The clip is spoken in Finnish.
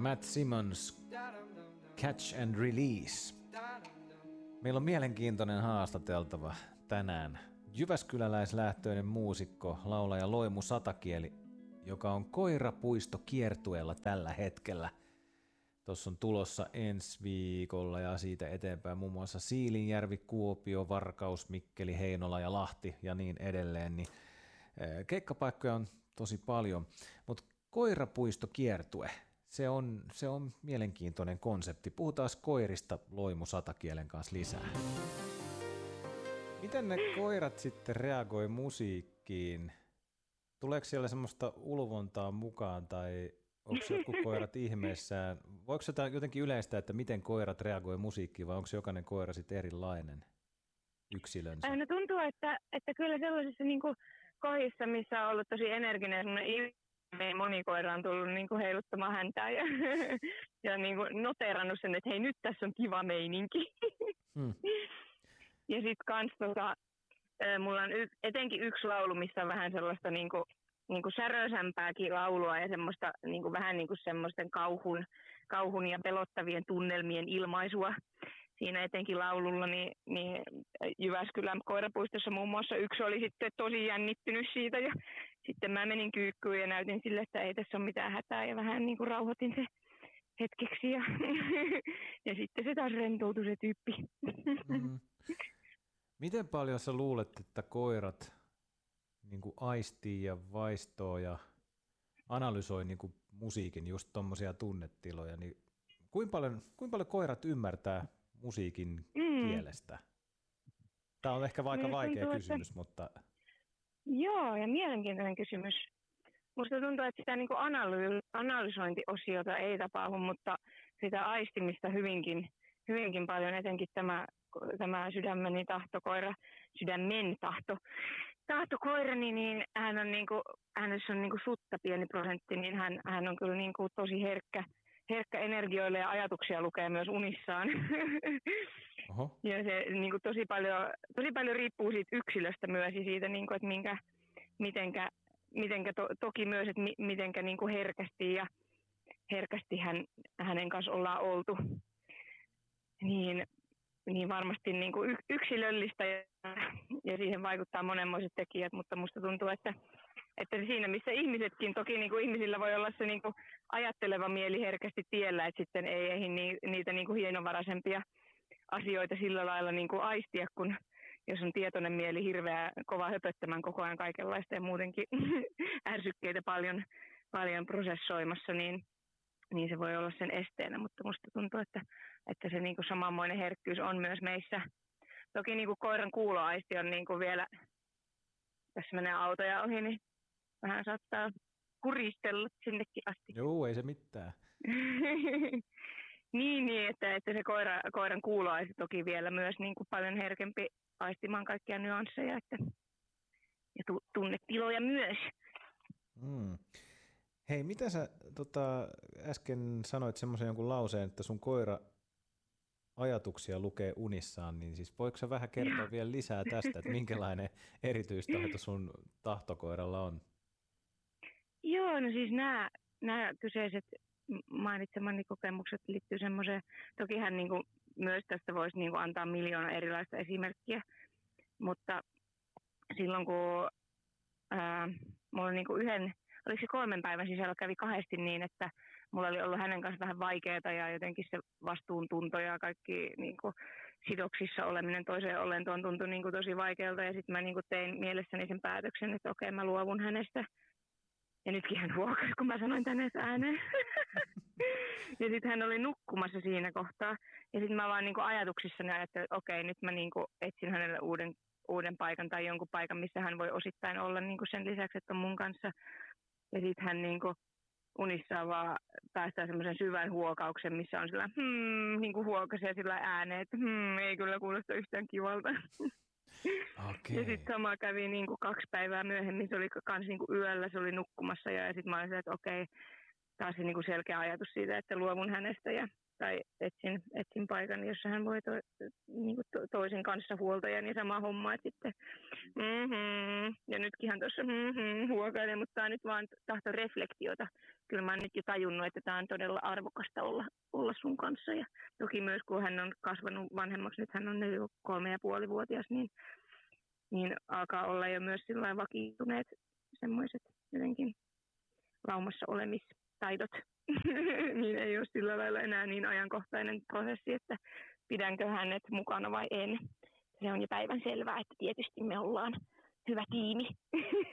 Matt Simmons, Catch and Release. Meillä on mielenkiintoinen haastateltava tänään. Jyväskyläläislähtöinen muusikko, laulaja Loimu Satakieli, joka on koirapuistokiertueella tällä hetkellä. Tuossa on tulossa ensi viikolla ja siitä eteenpäin muun muassa Siilinjärvi, Kuopio, Varkaus, Mikkeli, Heinola ja Lahti ja niin edelleen. Niin keikkapaikkoja on tosi paljon, mutta koirapuistokiertue, se on mielenkiintoinen konsepti. Puhutaan koirista Loimu Satakielen kanssa lisää. Miten ne koirat sitten reagoi musiikkiin? Tuleeko siellä semmoista ulvontaa mukaan tai onko jotkut koirat ihmeessään? Voiko sitä jotenkin yleistää, että miten koirat reagoi musiikkiin vai onko jokainen koira sitten erilainen yksilönsä? No tuntuu, että kyllä sellaisissa niin kuin kohdissa, missä on ollut tosi energinen, moni koira on tullut niin kuin heiluttamaan häntää ja niin kuin noteerannut sen, että hei nyt tässä on kiva meininki. Ja sitten kans mulla on etenkin yksi laulu, missä on vähän sellaista niin kuin särösämpääkin laulua ja semmoista niin kuin vähän niin kuin semmoisten kauhun ja pelottavien tunnelmien ilmaisua. Siinä etenkin laululla, niin Jyväskylän koirapuistossa muun muassa yksi oli sitten tosi jännittynyt siitä ja sitten mä menin kyykkyyn ja näytin sille, että ei tässä ole mitään hätää ja vähän niin kuin rauhoitin se hetkeksi ja sitten se taas rentoutui se tyyppi. Miten paljon sä luulet, että koirat niin kuin aistii ja vaistoo ja analysoi niin kuin musiikin, just tommosia tunnetiloja, niin kuinka paljon koirat ymmärtää musiikin kielestä? Tämä on ehkä aika vaikea kysymys, mutta... Joo, ja mielenkiintoinen kysymys. Musta tuntuu, että sitä niin kuin analysointiosiota ei tapahdu, mutta sitä aistimista hyvinkin paljon, etenkin tämä sydämen tahtokoira, niin hän on niin kuin, hänessä on niin kuin sutta pieni prosentti, niin hän on kyllä niin kuin tosi herkkä energioille ja ajatuksia lukee myös unissaan. Oho. Ja se niin kuin tosi paljon riippuu siitä yksilöstä myös ja siitä, niin kuin, että mitenkä toki myös, että mitenkä niin kuin herkästi hänen kanssa ollaan oltu. Niin varmasti niin kuin yksilöllistä ja siihen vaikuttaa monenmoiset tekijät, mutta musta tuntuu, että siinä missä ihmisetkin, toki niin kuin ihmisillä voi olla se niin kuin ajatteleva mieli herkästi tiellä, että sitten ei ehdi niitä niin kuin hienovaraisempia asioita sillä lailla niin kuin aistia, kun jos on tietoinen mieli hirveä kova höpöttämään koko ajan kaikenlaista ja muutenkin ärsykkeitä paljon prosessoimassa, niin se voi olla sen esteenä, mutta musta tuntuu, että se niin kuin samanmoinen herkkyys on myös meissä. Toki niin kuin koiran kuuloaisti on niin kuin vielä, tässä menee autoja ohi, niin vähän saattaa kuristella sinnekin asti. Joo, ei se mitään. niin, että se koiran kuuloaisti toki vielä myös niin kuin paljon herkempi aistimaan kaikkia nyansseja ja tunnetiloja myös. Hei, mitä sä äsken sanoit semmoisen jonkun lauseen, että sun koira ajatuksia lukee unissaan, niin siis voiko sä vähän kertoa vielä lisää tästä, että minkälainen erityistahto sun tahtokoiralla on? Joo, no siis nämä kyseiset mainitsemani kokemukset liittyy semmoiseen, tokihan niin kuin myös tästä voisi niin kuin antaa miljoona erilaista esimerkkiä, mutta silloin kun mulla niin kuin oliko se 3 päivän sisällä kävi kahdesti niin, että mulla oli ollut hänen kanssa vähän vaikeaa ja jotenkin se vastuuntunto ja kaikki niin kuin sidoksissa oleminen toiseen olentoon tuntui niin kuin tosi vaikealta ja sitten mä niin kuin tein mielessäni sen päätöksen, että okei, mä luovun hänestä. Ja nytkin hän huokasi, kun mä sanoin tänne ääneen. Ja sitten hän oli nukkumassa siinä kohtaa. Ja sitten mä vaan niinku ajatuksissani ajattelin, että okei, nyt mä niinku etsin hänelle uuden paikan tai jonkun paikan, missä hän voi osittain olla niinku sen lisäksi, että on mun kanssa. Ja sitten hän niinku unissaan vaan päästään semmoisen syvän huokauksen, missä on sillä niinku huokasee sillä ääneen, että ei kyllä kuulosta yhtään kivalta. Okay. Ja sitten sama kävi niinku 2 päivää myöhemmin, se oli kans niinku yöllä, se oli nukkumassa ja sitten mä olin että okei, taas se niinku selkeä ajatus siitä, että luovun hänestä tai etsin paikan, jossa hän voi niinku toisen kanssa huoltajan ja sama homma, että sitten ja nytkin hän tuossa huokailee, mutta tämä nyt vaan tahto reflektiota kyllä mä oon nyt jo tajunnut, että tämä on todella arvokasta olla sun kanssa. Ja toki myös kun hän on kasvanut vanhemmaksi, nyt hän on 3,5-vuotias, niin alkaa olla jo myös sillä vakiintuneet semmoiset jotenkin laumassa olemistaidot. Niin ei ole sillä lailla enää niin ajankohtainen prosessi, että pidänkö hänet mukana vai en. Se on jo päivän selvää, että tietysti me ollaan hyvä tiimi.